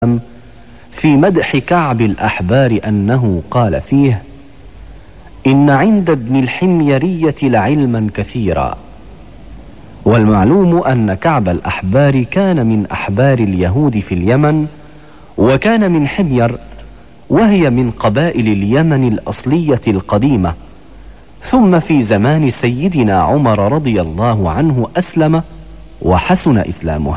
في مدح كعب الأحبار أنه قال فيه: إن عند ابن الحميرية لعلما كثيرا. والمعلوم أن كعب الأحبار كان من أحبار اليهود في اليمن، وكان من حمير، وهي من قبائل اليمن الأصلية القديمة. ثم في زمان سيدنا عمر رضي الله عنه أسلم وحسن إسلامه.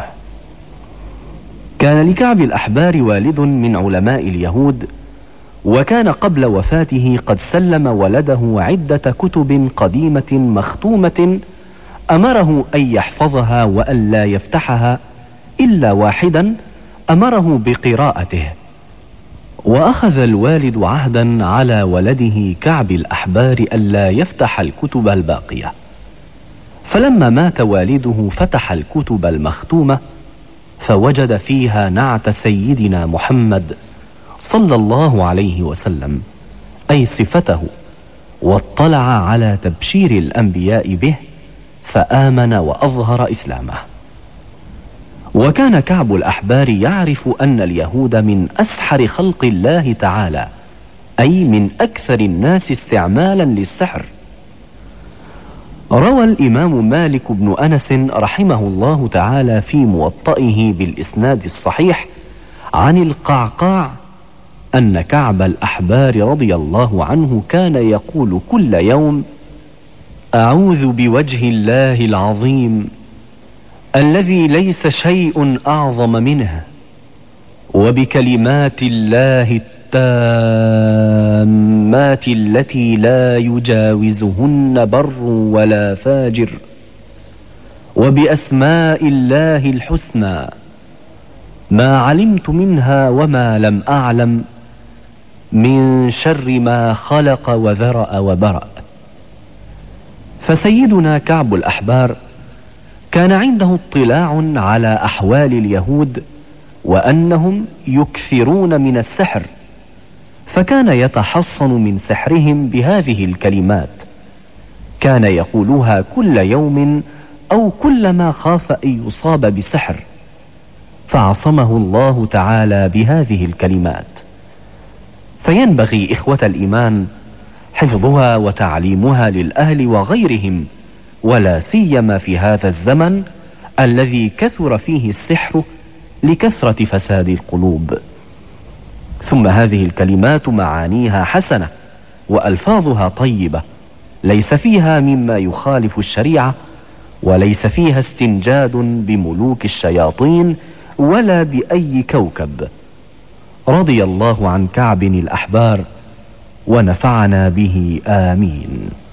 كان لكعب الأحبار والد من علماء اليهود، وكان قبل وفاته قد سلم ولده عدة كتب قديمة مختومة أمره أن يحفظها وأن لا يفتحها إلا واحدا أمره بقراءته. وأخذ الوالد عهدا على ولده كعب الأحبار ألا يفتح الكتب الباقية، فلما مات والده فتح الكتب المختومة فوجد فيها نعت سيدنا محمد صلى الله عليه وسلم، أي صفته، واطلع على تبشير الأنبياء به فآمن وأظهر إسلامه. وكان كعب الأحبار يعرف أن اليهود من أسحر خلق الله تعالى، أي من أكثر الناس استعمالا للسحر. روى الإمام مالك بن أنس رحمه الله تعالى في موطئه بالإسناد الصحيح عن القعقاع أن كعب الأحبار رضي الله عنه كان يقول كل يوم: أعوذ بوجه الله العظيم الذي ليس شيء أعظم منه، وبكلمات الله التامات التي لا يجاوزهن بر ولا فاجر، وبأسماء الله الحسنى ما علمت منها وما لم أعلم، من شر ما خلق وذرأ وبرأ. فسيدنا كعب الأحبار كان عنده اطلاع على أحوال اليهود وأنهم يكثرون من السحر، فكان يتحصن من سحرهم بهذه الكلمات، كان يقولها كل يوم أو كلما خاف أن يصاب بسحر، فعصمه الله تعالى بهذه الكلمات. فينبغي إخوة الإيمان حفظها وتعليمها للأهل وغيرهم، ولا سيما في هذا الزمن الذي كثر فيه السحر لكثرة فساد القلوب. ثم هذه الكلمات معانيها حسنة وألفاظها طيبة، ليس فيها مما يخالف الشريعة، وليس فيها استنجاد بملوك الشياطين ولا بأي كوكب. رضي الله عن كعب الأحبار ونفعنا به، آمين.